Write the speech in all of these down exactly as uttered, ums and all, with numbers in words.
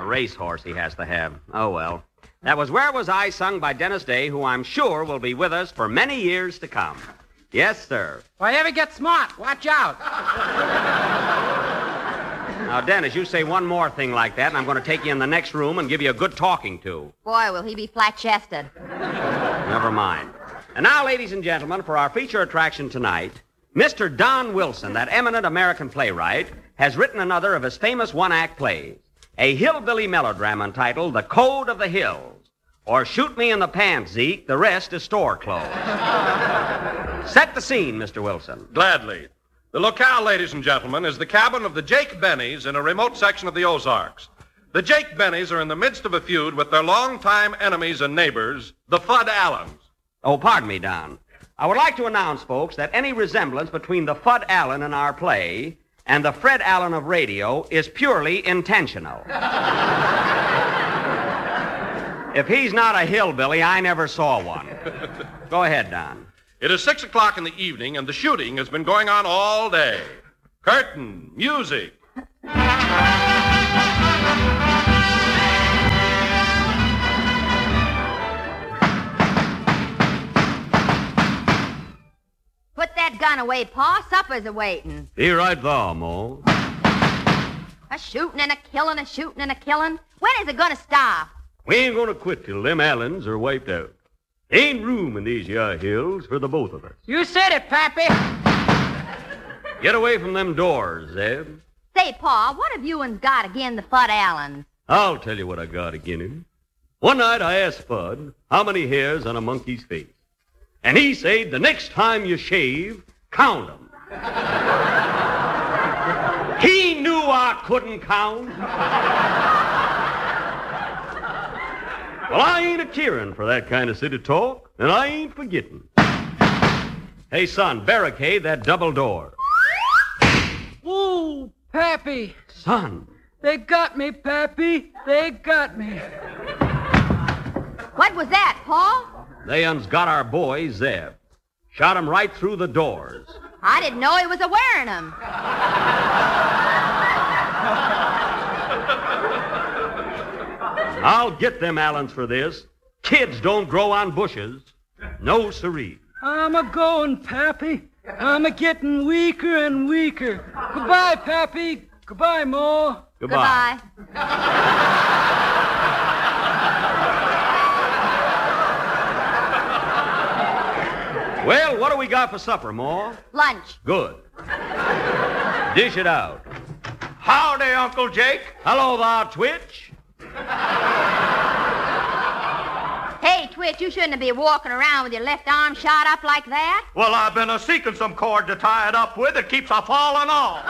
racehorse he has to have. Oh, well. That was Where Was I, sung by Dennis Day, who I'm sure will be with us for many years to come. Yes, sir. If I ever get smart, watch out. Now, Dennis, you say one more thing like that, and I'm going to take you in the next room and give you a good talking to. Boy, will he be flat-chested. Never mind. And now, ladies and gentlemen, for our feature attraction tonight, Mister Don Wilson, that eminent American playwright, has written another of his famous one-act plays, a hillbilly melodrama entitled The Code of the Hills, or Shoot Me in the Pants, Zeke, the rest is store clothes. Set the scene, Mister Wilson. Gladly. The locale, ladies and gentlemen, is the cabin of the Jake Bennies in a remote section of the Ozarks. The Jake Bennies are in the midst of a feud with their longtime enemies and neighbors, the Fudd Allens. Oh, pardon me, Don. I would like to announce, folks, that any resemblance between the Fudd Allen in our play and the Fred Allen of radio is purely intentional. If he's not a hillbilly, I never saw one. Go ahead, Don. It is six o'clock in the evening, and the shooting has been going on all day. Curtain, music. Put that gun away, Pa. Supper's a-waiting. Be right there, Ma. A shooting and a killing, a shooting and a killing. When is it going to stop? We ain't going to quit till them Allens are wiped out. Ain't room in these yah hills for the both of us. You said it, Pappy. Get away from them doors, Zeb. Say, Pa, what have you and got again the Fudd Allens? I'll tell you what I got agin him. One night I asked Fudd how many hairs on a monkey's face. And he said, the next time you shave, count them. He knew I couldn't count. Well, I ain't a-cheering for that kind of city talk, and I ain't forgetting. Hey, son, barricade that double door. Ooh, Pappy. Son. They got me, Pappy. They got me. What was that, Pa? They uns got our boy, Zeb. Shot him right through the doors. I didn't know he was a-wearing them. I'll get them Allens for this. Kids don't grow on bushes. No siree. I'm a-going, Pappy. I'm a-getting weaker and weaker. Goodbye, Pappy. Goodbye, Ma. Goodbye. Well, what do we got for supper, Ma? Lunch. Good. Dish it out. Howdy, Uncle Jake. Hello there, Twitch. Hey, Twitch, you shouldn't be walking around with your left arm shot up like that. Well, I've been a-seeking some cord to tie it up with. It keeps a-falling off.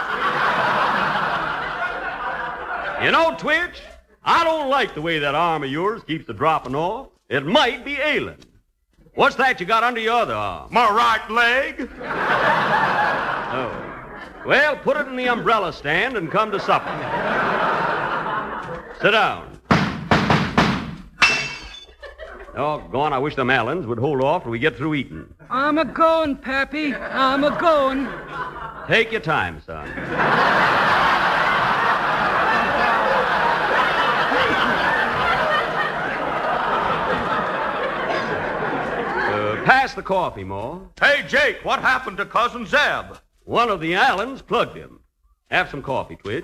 You know, Twitch, I don't like the way that arm of yours keeps a-dropping off. It might be ailing. What's that you got under your other arm? My right leg. Oh. Well, put it in the umbrella stand and come to supper. Sit down. Oh, go on. I wish them Allens would hold off till we get through eating. I'm a-going, Pappy. I'm a-going. Take your time, son. uh, pass the coffee, Ma. Hey, Jake, what happened to Cousin Zeb? One of the Allens plugged him. Have some coffee, Twitch.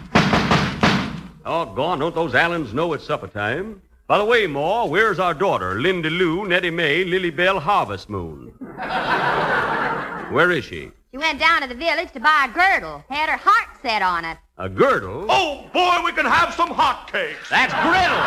Oh, gone. Don't those Allens know it's supper time? By the way, Ma, where's our daughter, Linda Lou, Nettie Mae, Lily Bell, Harvest Moon? Where is she? She went down to the village to buy a girdle. Had her heart set on it. A girdle? Oh, boy, we can have some hotcakes. That's griddle.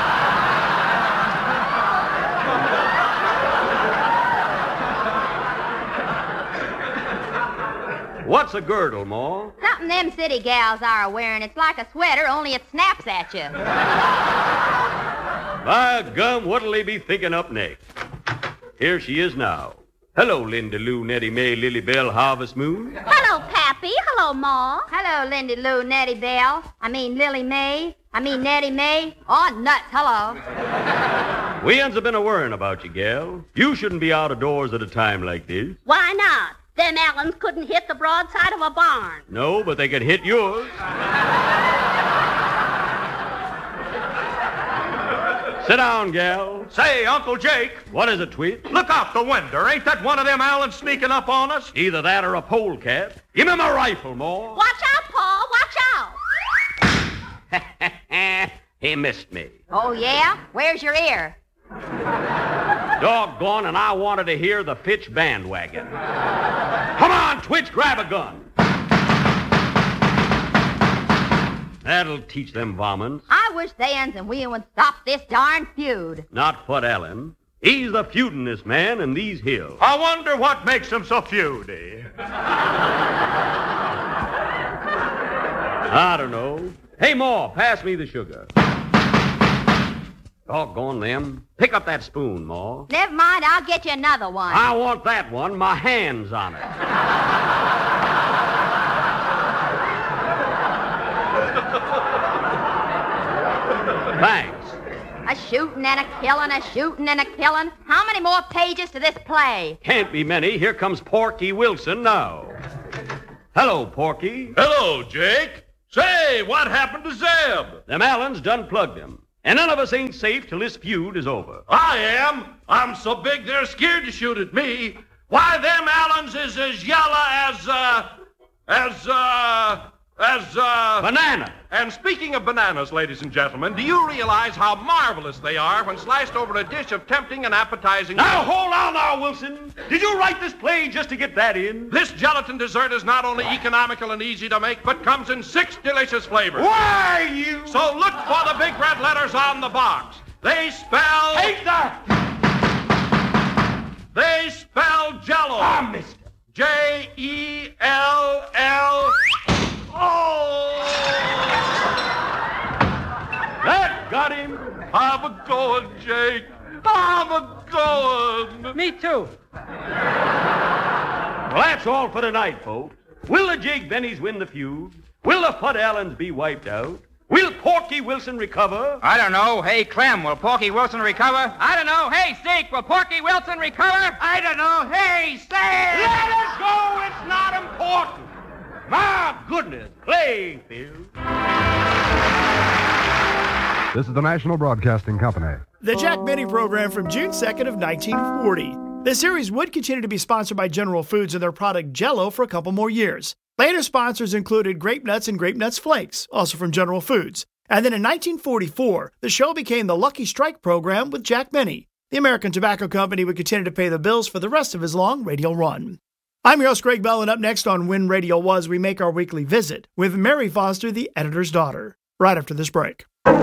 What's a girdle, Ma? Something them city gals are wearing. It's like a sweater, only it snaps at you. By gum, what'll they be thinking up next? Here she is now. Hello, Linda Lou, Nettie Mae, Lily Bell, Harvest Moon. Hello, Pappy. Hello, Ma. Hello, Lindy Lou, Nettie Bell. I mean, Lily Mae. I mean, Nettie Mae. Oh, nuts. Hello. We uns have been a-worrying about you, gal. You shouldn't be out of doors at a time like this. Why not? Them Allens couldn't hit the broadside of a barn. No, but they could hit yours. Sit down, gal. Say, Uncle Jake, What is it, Tweet? look out the window. Ain't that one of them Allens sneaking up on us? Either that or a polecat. Give me my rifle, Ma. Watch out, Paul. Watch out. He missed me. Oh, yeah? Where's your ear? Doggone, and I wanted to hear the pitch bandwagon. Come on, Twitch, grab a gun. That'll teach them varmints. I wish Thans and we would stop this darn feud. Not Fud Allen. He's the feudinest man in these hills. I wonder what makes him so feudy. I don't know. Hey, Ma, pass me the sugar. Doggone them. Pick up that spoon, Ma. Never mind, I'll get you another one. I want that one. My hand's on it. Thanks. A shooting and a killing, a shooting and a killing. How many more pages to this play? Can't be many. Here comes Porky Wilson now. Hello, Porky. Hello, Jake. Say, what happened to Zeb? Them Allens done plugged him. And none of us ain't safe till this feud is over. I am. I'm so big they're scared to shoot at me. Why, them Allens is as yellow as, uh, as, uh, as, uh... Banana. And speaking of bananas, ladies and gentlemen, do you realize how marvelous they are when sliced over a dish of tempting and appetizing... Now, hold on now, Wilson. Did you write this play just to get that in? This gelatin dessert is not only economical and easy to make, but comes in six delicious flavors. Why, you... So look for the big red letters on the box. They spell... Take that! They spell Jell-O. I missed it. J E L L O. That got him. I'm a going, Jake. I'm a going. Me too. Well, that's all for tonight, folks. Will the Jake Bennies win the feud? Will the Fud Allens be wiped out? Will Porky Wilson recover? I don't know. Hey, Clem, will Porky Wilson recover? I don't know. Hey, Zeke, will Porky Wilson recover? I don't know. Hey, Sam! Let us go. It's not important. My goodness, playing field. This is the National Broadcasting Company. The Jack Benny program from June second of nineteen forty. The series would continue to be sponsored by General Foods and their product Jell-O for a couple more years. Later sponsors included Grape Nuts and Grape Nuts Flakes, also from General Foods. And then in nineteen forty-four, the show became the Lucky Strike program with Jack Benny. The American Tobacco Company would continue to pay the bills for the rest of his long radio run. I'm your host, Greg Bell, and up next on When Radio Was, we make our weekly visit with Mary Foster, the editor's daughter, right after this break.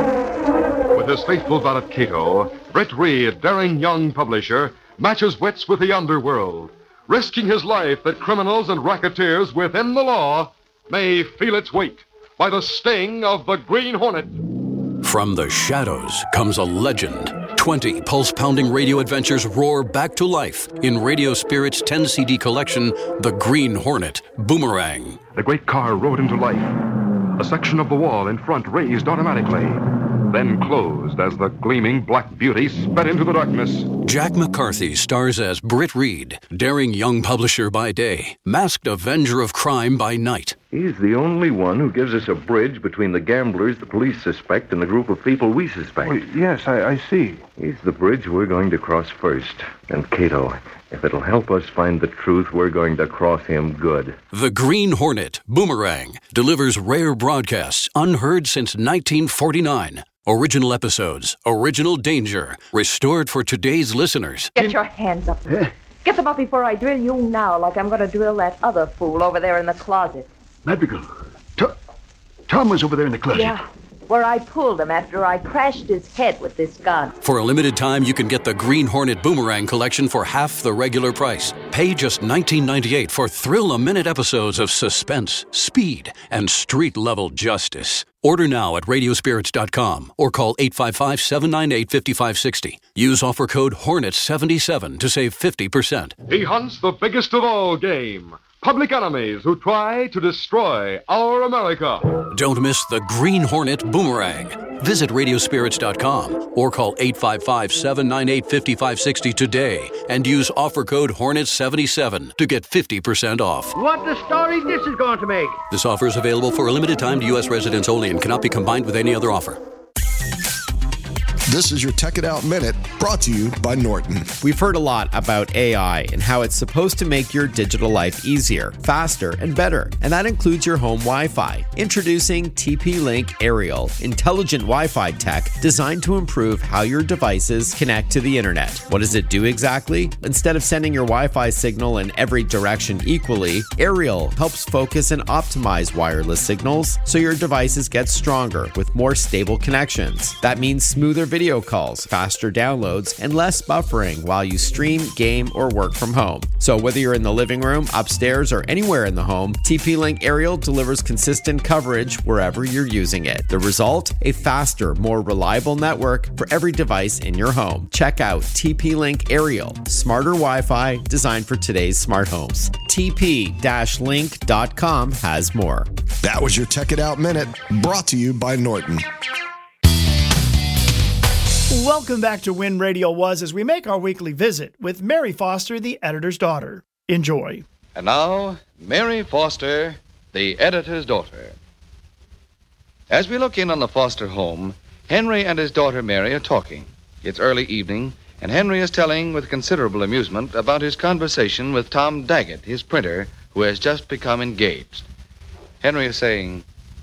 With his faithful valet Cato, Britt Reed, daring young publisher, matches wits with the underworld, risking his life that criminals and racketeers within the law may feel its weight by the sting of the Green Hornet. From the shadows comes a legend. twenty pulse-pounding radio adventures roar back to life in Radio Spirit's ten-C D collection, The Green Hornet, Boomerang. The great car rode into life. A section of the wall in front raised automatically, then closed as the gleaming black beauty sped into the darkness. Jack McCarthy stars as Britt Reed, daring young publisher by day, masked avenger of crime by night. He's the only one who gives us a bridge between the gamblers the police suspect and the group of people we suspect. Well, yes, I, I see. He's the bridge we're going to cross first. And Cato, if it'll help us find the truth, we're going to cross him good. The Green Hornet, Boomerang, delivers rare broadcasts unheard since nineteen forty-nine. Original episodes, original danger, restored for today's listeners. Get your hands up. Get them up before I drill you now, like I'm going to drill that other fool over there in the closet. Madrigal, Tom, Tom was over there in the closet. Yeah, where I pulled him after I crashed his head with this gun. For a limited time, you can get the Green Hornet Boomerang collection for half the regular price. Pay just nineteen ninety-eight for thrill-a-minute episodes of suspense, speed, and street-level justice. Order now at radio spirits dot com or call eight five five, seven nine eight, five five six zero. Use offer code Hornet seventy-seven to save fifty percent. He hunts the biggest of all game, public enemies who try to destroy our America. Don't miss the Green Hornet Boomerang. Visit radio spirits dot com or call eight five five, seven nine eight, five five six zero today and use offer code Hornet seventy-seven to get fifty percent off. What the story this is going to make? This offer is available for a limited time to U S residents only and cannot be combined with any other offer. This is your Tech It Out Minute, brought to you by Norton. We've heard a lot about A I and how it's supposed to make your digital life easier, faster, and better. And that includes your home Wi-Fi. Introducing T P-Link Aerial, intelligent Wi-Fi tech designed to improve how your devices connect to the internet. What does it do exactly? Instead of sending your Wi-Fi signal in every direction equally, Aerial helps focus and optimize wireless signals so your devices get stronger with more stable connections. That means smoother video calls, faster downloads, and less buffering while you stream, game, or work from home. So whether you're in the living room, upstairs, or anywhere in the home, T P-Link Aerial delivers consistent coverage wherever you're using it. The result? A faster, more reliable network for every device in your home. Check out T P-Link Aerial, smarter Wi-Fi designed for today's smart homes. T P link dot com has more. That was your Tech It Out Minute, brought to you by Norton. Welcome back to When Radio Was as we make our weekly visit with Mary Foster, the editor's daughter. Enjoy. And now, Mary Foster, the editor's daughter. As we look in on the Foster home, Henry and his daughter Mary are talking. It's early evening, and Henry is telling with considerable amusement about his conversation with Tom Daggett, his printer, who has just become engaged. Henry is saying,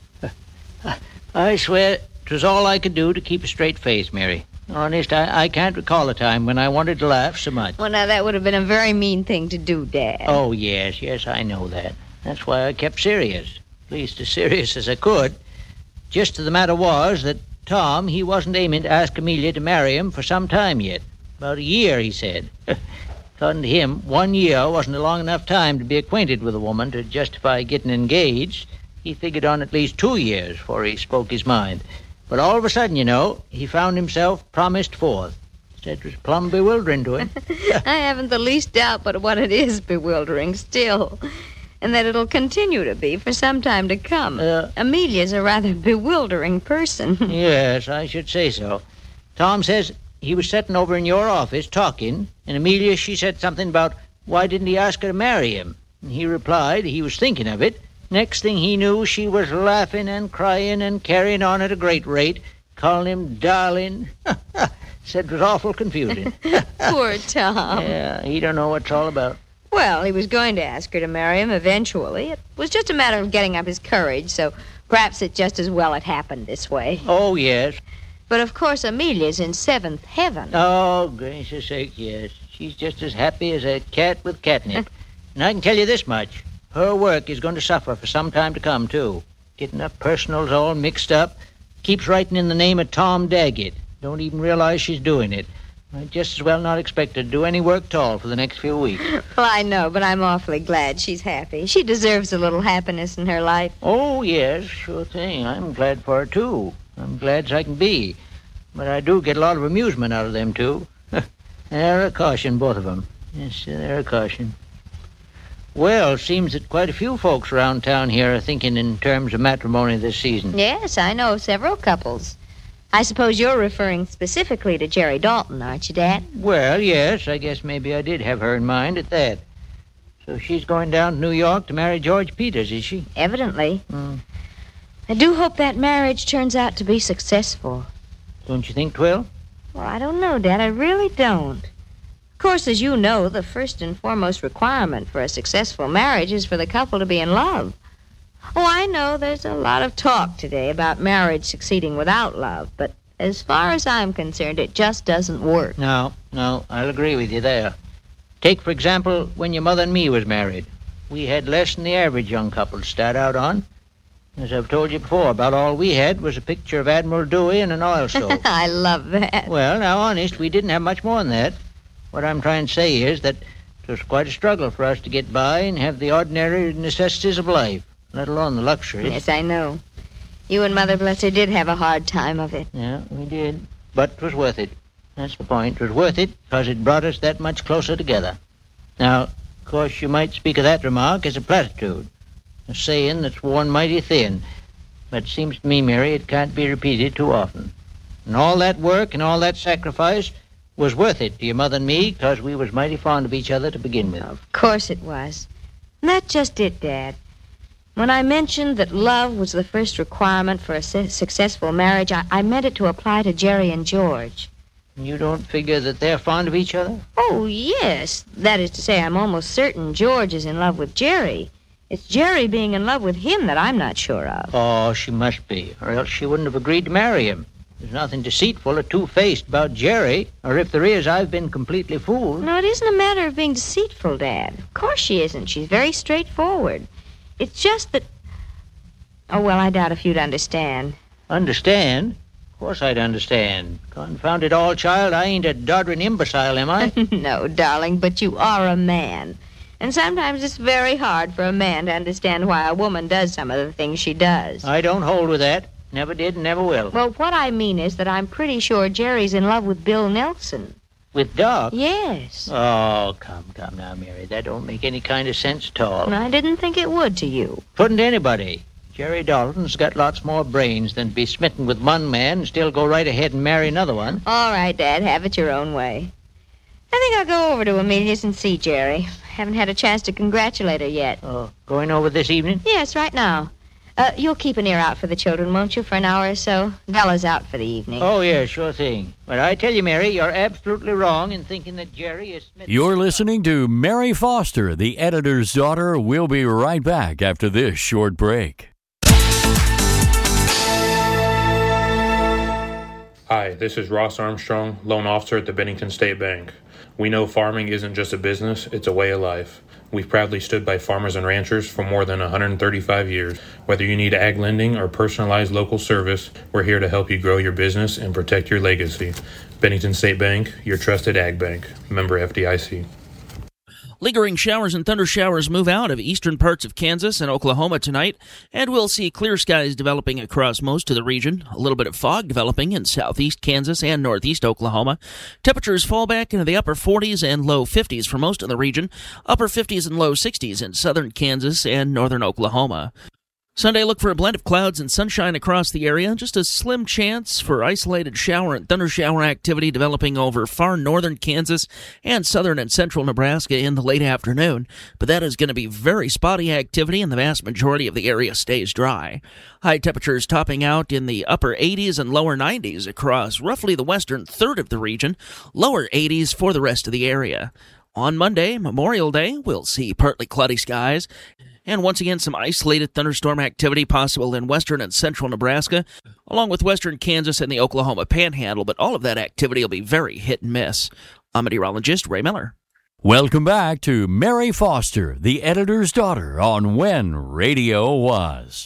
I swear it was all I could do to keep a straight face, Mary. Honest, I, I can't recall a time when I wanted to laugh so much. Well, now, that would have been a very mean thing to do, Dad. Oh, yes, yes, I know that. That's why I kept serious. At least as serious as I could. Just the matter was that Tom, he wasn't aiming to ask Amelia to marry him for some time yet. About a year, he said. According to him, one year wasn't a long enough time to be acquainted with a woman to justify getting engaged. He figured on at least two years before he spoke his mind. But all of a sudden, you know, he found himself promised forth. Said it was plumb bewildering to him. I haven't the least doubt but what it is bewildering still. And that it'll continue to be for some time to come. Uh, Amelia's a rather bewildering person. Yes, I should say so. Tom says he was sitting over in your office talking, and Amelia, she said something about why didn't he ask her to marry him? And he replied he was thinking of it. Next thing he knew, she was laughing and crying and carrying on at a great rate, calling him darling. Said it was awful confusing. Poor Tom. Yeah, he don't know what it's all about. Well, he was going to ask her to marry him eventually. It was just a matter of getting up his courage, so perhaps it just as well it happened this way. Oh, yes. But, of course, Amelia's in seventh heaven. Oh, gracious sake, yes. She's just as happy as a cat with catnip. And I can tell you this much. Her work is going to suffer for some time to come, too. Getting her personals all mixed up. Keeps writing in the name of Tom Daggett. Don't even realize she's doing it. I'd just as well not expect her to do any work at all for the next few weeks. Well, I know, but I'm awfully glad she's happy. She deserves a little happiness in her life. Oh, yes, sure thing. I'm glad for her, too. I'm glad as I can be. But I do get a lot of amusement out of them, too. They're a caution, both of them. Yes, they're a caution. Well, it seems that quite a few folks around town here are thinking in terms of matrimony this season. Yes, I know several couples. I suppose you're referring specifically to Jerry Dalton, aren't you, Dad? Well, yes, I guess maybe I did have her in mind at that. So she's going down to New York to marry George Peters, is she? Evidently. Mm. I do hope that marriage turns out to be successful. Don't you think, Twill? Well, I don't know, Dad. I really don't. Of course, as you know, the first and foremost requirement for a successful marriage is for the couple to be in love. Oh, I know there's a lot of talk today about marriage succeeding without love, but as far as I'm concerned, it just doesn't work. No, no, I'll agree with you there. Take, for example, when your mother and me was married. We had less than the average young couple to start out on. As I've told you before, about all we had was a picture of Admiral Dewey and an oil stove. I love that. Well, now, honest, we didn't have much more than that. What I'm trying to say is that it was quite a struggle for us to get by and have the ordinary necessities of life, let alone the luxuries. Yes, I know. You and Mother Blesser did have a hard time of it. Yeah, we did. But it was worth it. That's the point. It was worth it because it brought us that much closer together. Now, of course, you might speak of that remark as a platitude, a saying that's worn mighty thin. But it seems to me, Mary, it can't be repeated too often. And all that work and all that sacrifice was worth it to your mother and me because we was mighty fond of each other to begin with. Of course it was. And that's just it, Dad. When I mentioned that love was the first requirement for a su- successful marriage, I-, I meant it to apply to Jerry and George. You don't figure that they're fond of each other? Oh, yes. That is to say, I'm almost certain George is in love with Jerry. It's Jerry being in love with him that I'm not sure of. Oh, she must be, or else she wouldn't have agreed to marry him. There's nothing deceitful or two-faced about Jerry, or if there is, I've been completely fooled. No, it isn't a matter of being deceitful, Dad. Of course she isn't. She's very straightforward. It's just that... Oh, well, I doubt if you'd understand. Understand? Of course I'd understand. Confound it all, child, I ain't a doddering imbecile, am I? No, darling, but you are a man. And sometimes it's very hard for a man to understand why a woman does some of the things she does. I don't hold with that. Never did, never will. Well, what I mean is that I'm pretty sure Jerry's in love with Bill Nelson. With Doc? Yes. Oh, come, come now, Mary. That don't make any kind of sense at all. I didn't think it would to you. Couldn't anybody. Jerry Dalton's got lots more brains than to be smitten with one man and still go right ahead and marry another one. All right, Dad, have it your own way. I think I'll go over to Amelia's and see Jerry. Haven't had a chance to congratulate her yet. Oh, going over this evening? Yes, right now. Uh, you'll keep an ear out for the children, won't you, for an hour or so? Bella's out for the evening. Oh, yeah, sure thing. But I tell you, Mary, you're absolutely wrong in thinking that Jerry is... You're listening to Mary Foster, the editor's daughter. We'll be right back after this short break. Hi, this is Ross Armstrong, loan officer at the Bennington State Bank. We know farming isn't just a business, it's a way of life. We've proudly stood by farmers and ranchers for more than one hundred thirty-five years. Whether you need ag lending or personalized local service, we're here to help you grow your business and protect your legacy. Bennington State Bank, your trusted ag bank. Member F D I C. Lingering showers and thunder showers move out of eastern parts of Kansas and Oklahoma tonight, and we'll see clear skies developing across most of the region. A little bit of fog developing in southeast Kansas and northeast Oklahoma. Temperatures fall back into the upper forties and low fifties for most of the region, upper fifties and low sixties in southern Kansas and northern Oklahoma. Sunday, look for a blend of clouds and sunshine across the area. Just a slim chance for isolated shower and thunder shower activity developing over far northern Kansas and southern and central Nebraska in the late afternoon. But that is going to be very spotty activity, and the vast majority of the area stays dry. High temperatures topping out in the upper eighties and lower nineties across roughly the western third of the region, lower eighties for the rest of the area. On Monday, Memorial Day, we'll see partly cloudy skies. And once again, some isolated thunderstorm activity possible in western and central Nebraska, along with western Kansas and the Oklahoma Panhandle, but all of that activity will be very hit and miss. I'm meteorologist Ray Miller. Welcome back to Mary Foster, the editor's daughter, on When Radio Was.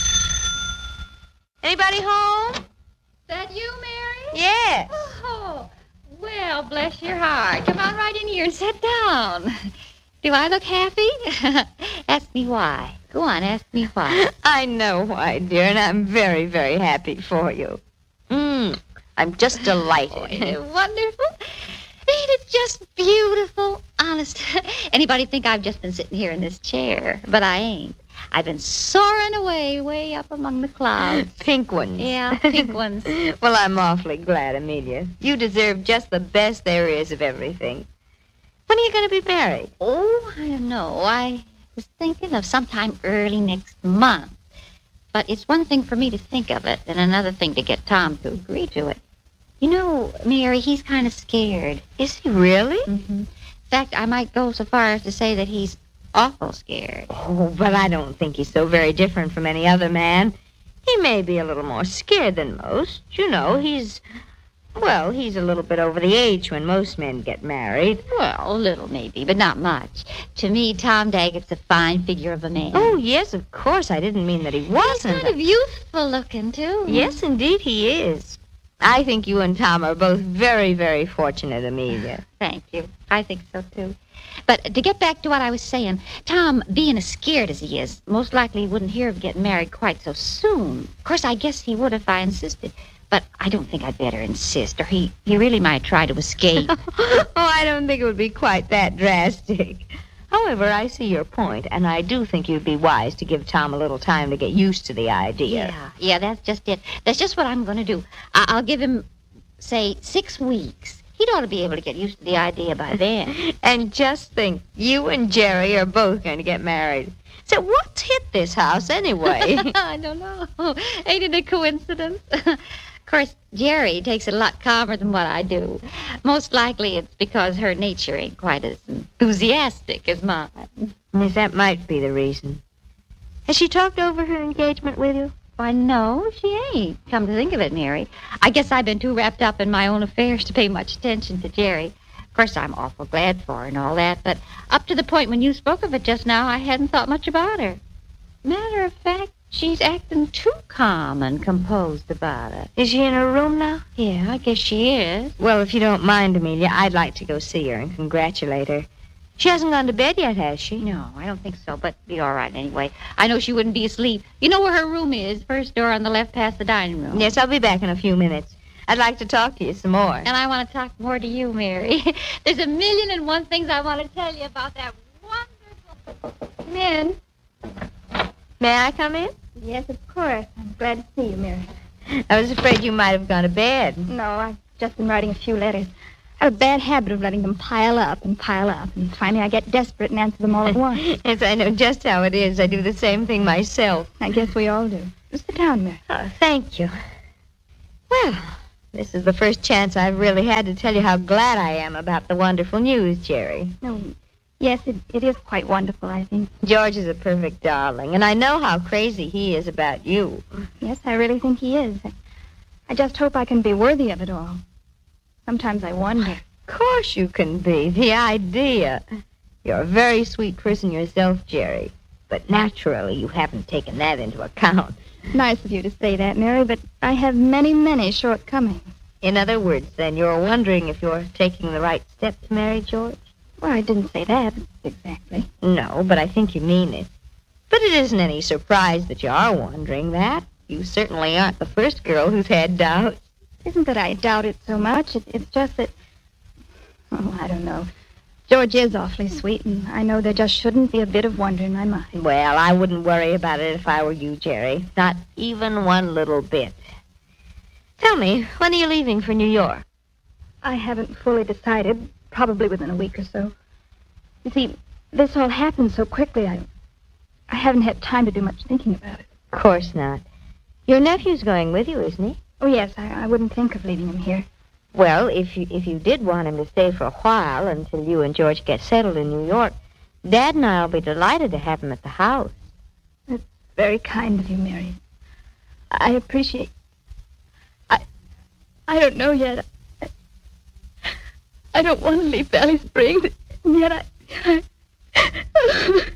Anybody home? That you, Mary? Yes. Oh, well, bless your heart. Come on right in here and sit down. Do I look happy? Ask me why. Go on, ask me why. I know why, dear, and I'm very, very happy for you. Mm, I'm just delighted. Oh, isn't it wonderful? Ain't it just beautiful? Honest. Anybody think I've just been sitting here in this chair? But I ain't. I've been soaring away, way up among the clouds. Pink ones. Yeah, pink ones. Well, I'm awfully glad, Amelia. You deserve just the best there is of everything. When are you going to be married? Oh, I don't know. I was thinking of sometime early next month. But it's one thing for me to think of it and another thing to get Tom to agree to it. You know, Mary, he's kind of scared. Is he really? Mm-hmm. In fact, I might go so far as to say that he's awful scared. Oh, but I don't think he's so very different from any other man. He may be a little more scared than most. You know, he's... Well, he's a little bit over the age when most men get married. Well, a little maybe, but not much. To me, Tom Daggett's a fine figure of a man. Oh, yes, of course. I didn't mean that he wasn't. He's kind of youthful looking, too. Yes, indeed he is. I think you and Tom are both very, very fortunate, Amelia. Thank you. I think so, too. But to get back to what I was saying, Tom, being as scared as he is, most likely he wouldn't hear of getting married quite so soon. Of course, I guess he would if I insisted. But I don't think I'd better insist, or he, he really might try to escape. Oh, I don't think it would be quite that drastic. However, I see your point, and I do think you'd be wise to give Tom a little time to get used to the idea. Yeah, yeah, that's just it. That's just what I'm going to do. I- I'll give him, say, six weeks. He'd ought to be able to get used to the idea by then. And just think, you and Jerry are both going to get married. So what's hit this house anyway? I don't know. Ain't it a coincidence? Of course, Jerry takes it a lot calmer than what I do. Most likely it's because her nature ain't quite as enthusiastic as mine. Yes, that might be the reason. Has she talked over her engagement with you? Why, no, she ain't. Come to think of it, Mary. I guess I've been too wrapped up in my own affairs to pay much attention to Jerry. Of course, I'm awful glad for her and all that, but up to the point when you spoke of it just now, I hadn't thought much about her. Matter of fact, she's acting too calm and composed about it. Is she in her room now? Yeah, I guess she is. Well, if you don't mind, Amelia, I'd like to go see her and congratulate her. She hasn't gone to bed yet, has she? No, I don't think so, but be all right anyway. I know she wouldn't be asleep. You know where her room is, first door on the left past the dining room. Yes, I'll be back in a few minutes. I'd like to talk to you some more. And I want to talk more to you, Mary. There's a million and one things I want to tell you about that wonderful... Come in. May I come in? Yes, of course. I'm glad to see you, Mary. I was afraid you might have gone to bed. No, I've just been writing a few letters. I have a bad habit of letting them pile up and pile up, and finally I get desperate and answer them all at once. Yes, I know just how it is. I do the same thing myself. I guess we all do. Sit down, Mary. Oh, thank you. Well, this is the first chance I've really had to tell you how glad I am about the wonderful news, Jerry. No, yes, it, it is quite wonderful, I think. George is a perfect darling, and I know how crazy he is about you. Yes, I really think he is. I, I just hope I can be worthy of it all. Sometimes I wonder. Of course you can be. The idea. You're a very sweet person yourself, Jerry. But naturally, you haven't taken that into account. Nice of you to say that, Mary, but I have many, many shortcomings. In other words, then, you're wondering if you're taking the right step to marry George? Well, I didn't say that exactly. No, but I think you mean it. But it isn't any surprise that you are wondering that. You certainly aren't the first girl who's had doubts. It isn't that I doubt it so much. It, it's just that... Oh, I don't know. George is awfully sweet, and I know there just shouldn't be a bit of wonder in my mind. Well, I wouldn't worry about it if I were you, Jerry. Not even one little bit. Tell me, when are you leaving for New York? I haven't fully decided. Probably within a week or so. You see, this all happened so quickly, I, I haven't had time to do much thinking about it. Of course not. Your nephew's going with you, isn't he? Oh, yes, I, I wouldn't think of leaving him here. Well, if you if you did want him to stay for a while until you and George get settled in New York, Dad and I'll be delighted to have him at the house. That's very kind of you, Mary. I appreciate... I I don't know yet. I, I don't want to leave Valley Springs, and yet I... I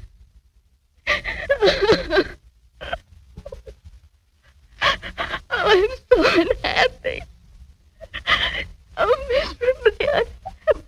oh, I'm so unhappy. Oh, miserably unhappy.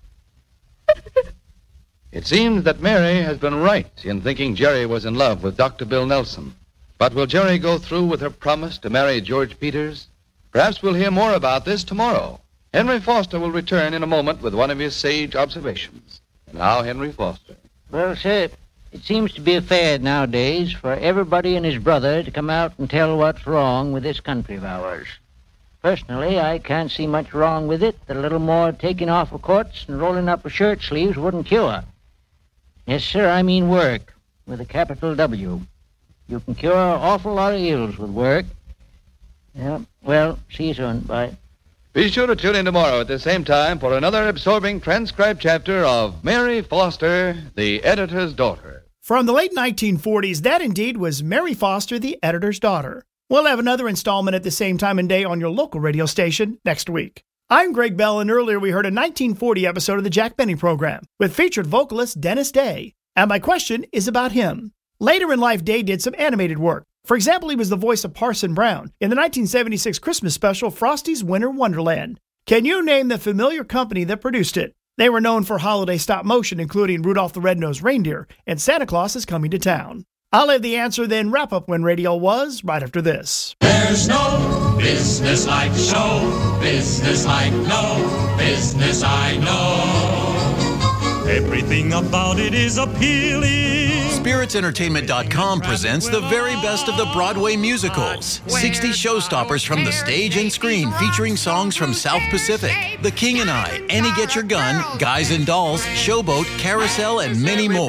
It seems that Mary has been right in thinking Jerry was in love with Doctor Bill Nelson. But will Jerry go through with her promise to marry George Peters? Perhaps we'll hear more about this tomorrow. Henry Foster will return in a moment with one of his sage observations. And now, Henry Foster. Well, sir, it seems to be a fad nowadays for everybody and his brother to come out and tell what's wrong with this country of ours. Personally, I can't see much wrong with it that a little more taking off of coats and rolling up of shirt sleeves wouldn't cure. Yes, sir, I mean work, with a capital W. You can cure an awful lot of ills with work. Yeah, well, see you soon. Bye. Be sure to tune in tomorrow at the same time for another absorbing transcribed chapter of Mary Foster, the Editor's Daughter. From the late nineteen forties, that indeed was Mary Foster, the Editor's Daughter. We'll have another installment at the same time and day on your local radio station next week. I'm Greg Bell, and earlier we heard a nineteen forty episode of the Jack Benny Program with featured vocalist Dennis Day. And my question is about him. Later in life, Day did some animated work. For example, he was the voice of Parson Brown in the nineteen seventy-six Christmas special Frosty's Winter Wonderland. Can you name the familiar company that produced it? They were known for holiday stop motion, including Rudolph the Red-Nosed Reindeer and Santa Claus is Coming to Town. I'll have the answer, then wrap up When Radio Was right after this. There's no business like show business like no business I know. Everything about it is appealing. Spirits Entertainment dot com presents the very best of the Broadway musicals. sixty showstoppers from the stage and screen featuring songs from South Pacific, The King and I, Annie Get Your Gun, Guys and Dolls, Showboat, Carousel, and many more.